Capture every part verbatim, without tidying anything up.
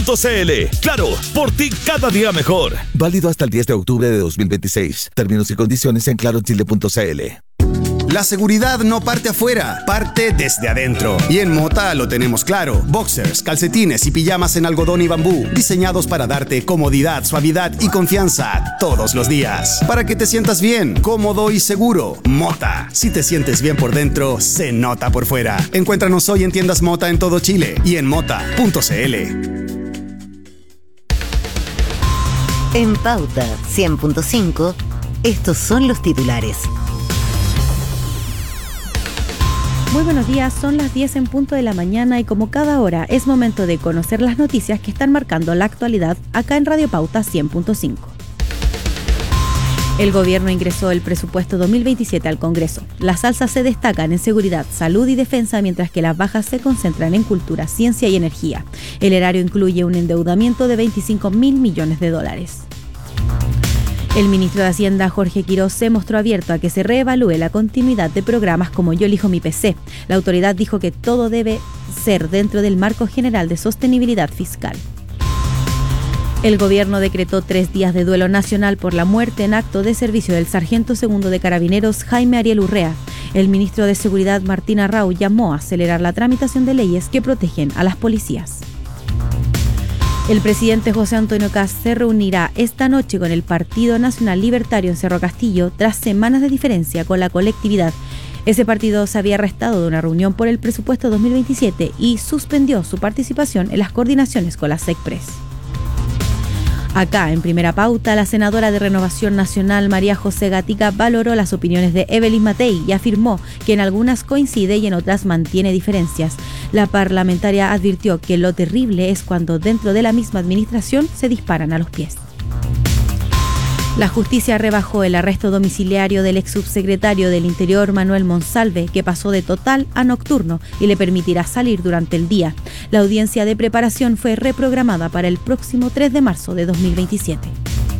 punto c l. Claro, por ti cada día mejor. Válido hasta el diez de octubre de dos mil veintiséis. Términos y condiciones en claro chile punto c l. La seguridad no parte afuera, parte desde adentro. Y en Mota lo tenemos claro. Boxers, calcetines y pijamas en algodón y bambú, diseñados para darte comodidad, suavidad y confianza todos los días. Para que te sientas bien, cómodo y seguro. Mota. Si te sientes bien por dentro, se nota por fuera. Encuéntranos hoy en tiendas Mota en todo Chile y en mota punto c l. En Pauta cien punto cinco, estos son los titulares. Muy buenos días, son las diez en punto de la mañana y como cada hora es momento de conocer las noticias que están marcando la actualidad acá en Radio Pauta cien punto cinco. El gobierno ingresó el presupuesto dos mil veintisiete al Congreso. Las alzas se destacan en seguridad, salud y defensa, mientras que las bajas se concentran en cultura, ciencia y energía. El erario incluye un endeudamiento de veinticinco mil millones de dólares. El ministro de Hacienda, Jorge Quiroz, se mostró abierto a que se reevalúe la continuidad de programas como Yo elijo mi P C. La autoridad dijo que todo debe ser dentro del marco general de sostenibilidad fiscal. El gobierno decretó tres días de duelo nacional por la muerte en acto de servicio del sargento segundo de Carabineros, Jaime Ariel Urrea. El ministro de Seguridad, Martín Arrau, llamó a acelerar la tramitación de leyes que protegen a las policías. El presidente José Antonio Kast se reunirá esta noche con el Partido Nacional Libertario en Cerro Castillo tras semanas de diferencia con la colectividad. Ese partido se había restado de una reunión por el presupuesto dos mil veintisiete y suspendió su participación en las coordinaciones con la SECPRES. Acá, en Primera Pauta, la senadora de Renovación Nacional, María José Gatica, valoró las opiniones de Evelyn Matei y afirmó que en algunas coincide y en otras mantiene diferencias. La parlamentaria advirtió que lo terrible es cuando dentro de la misma administración se disparan a los pies. La justicia rebajó el arresto domiciliario del ex subsecretario del Interior, Manuel Monsalve, que pasó de total a nocturno y le permitirá salir durante el día. La audiencia de preparación fue reprogramada para el próximo tres de marzo de dos mil veintisiete.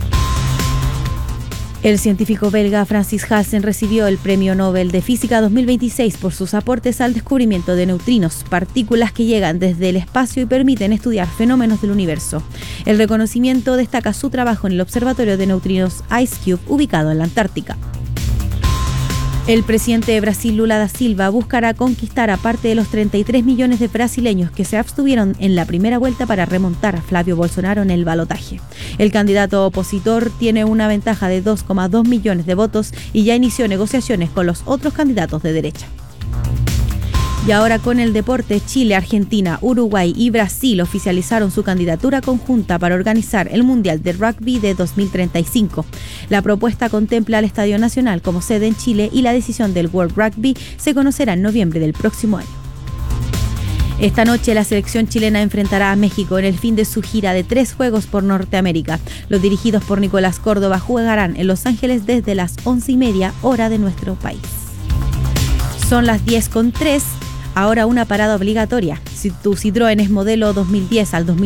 El científico belga Francis Halsen recibió el Premio Nobel de Física dos mil veintiséis por sus aportes al descubrimiento de neutrinos, partículas que llegan desde el espacio y permiten estudiar fenómenos del universo. El reconocimiento destaca su trabajo en el Observatorio de Neutrinos IceCube, ubicado en la Antártica. El presidente de Brasil, Lula da Silva, buscará conquistar a parte de los treinta y tres millones de brasileños que se abstuvieron en la primera vuelta para remontar a Flavio Bolsonaro en el balotaje. El candidato opositor tiene una ventaja de dos coma dos millones de votos y ya inició negociaciones con los otros candidatos de derecha. Y ahora con el deporte, Chile, Argentina, Uruguay y Brasil oficializaron su candidatura conjunta para organizar el Mundial de Rugby de dos mil treinta y cinco. La propuesta contempla al Estadio Nacional como sede en Chile y la decisión del World Rugby se conocerá en noviembre del próximo año. Esta noche la selección chilena enfrentará a México en el fin de su gira de tres juegos por Norteamérica. Los dirigidos por Nicolás Córdoba jugarán en Los Ángeles desde las once y media hora de nuestro país. Son las diez con tres. Ahora una parada obligatoria. Si tu Citroën es modelo dos mil diez al dos mil